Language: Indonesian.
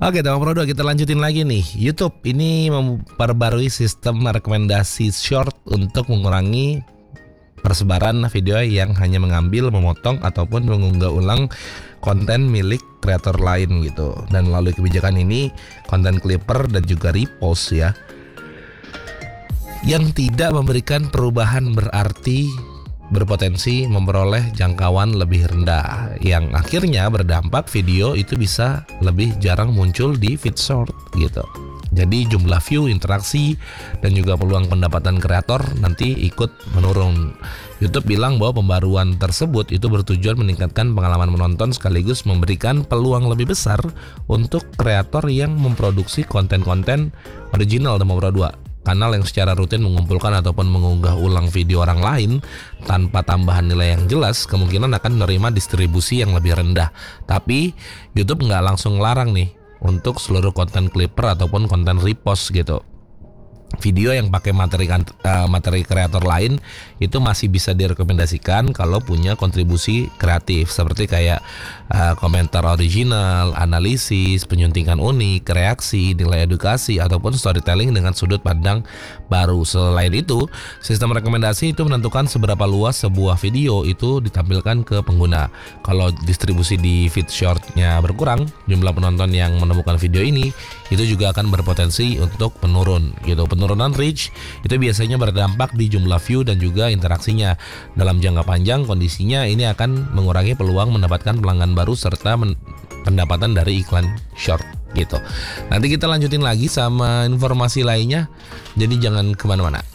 Oke, Teman Pro 2, kita lanjutin lagi nih. YouTube ini memperbarui sistem rekomendasi short untuk mengurangi persebaran video yang hanya mengambil, memotong, ataupun mengunggah ulang konten milik kreator lain gitu. Dan melalui kebijakan ini, konten clipper dan juga repost ya, yang tidak memberikan perubahan berarti berpotensi memperoleh jangkauan lebih rendah, yang akhirnya berdampak video itu bisa lebih jarang muncul di feed short gitu. Jadi jumlah view, interaksi, dan juga peluang pendapatan kreator nanti ikut menurun. YouTube bilang bahwa pembaruan tersebut itu bertujuan meningkatkan pengalaman menonton sekaligus memberikan peluang lebih besar untuk kreator yang memproduksi konten-konten original Teman Pro 2. Kanal yang secara rutin mengumpulkan ataupun mengunggah ulang video orang lain tanpa tambahan nilai yang jelas kemungkinan akan menerima distribusi yang lebih rendah. Tapi YouTube nggak langsung larang nih untuk seluruh konten clipper ataupun konten repost gitu. Video yang pakai materi kreator lain itu masih bisa direkomendasikan kalau punya kontribusi kreatif seperti kayak komentar original, analisis, penyuntingan unik, reaksi, nilai edukasi, ataupun storytelling dengan sudut pandang baru. Selain itu, sistem rekomendasi itu menentukan seberapa luas sebuah video itu ditampilkan ke pengguna. Kalau distribusi di feed shortnya berkurang, jumlah penonton yang menemukan video ini itu juga akan berpotensi untuk menurun gitu. Penurunan reach itu biasanya berdampak di jumlah view dan juga interaksinya. Dalam jangka panjang, kondisinya ini akan mengurangi peluang mendapatkan pelanggan baru serta pendapatan dari iklan short gitu. Nanti kita lanjutin lagi sama informasi lainnya, jadi jangan kemana-mana.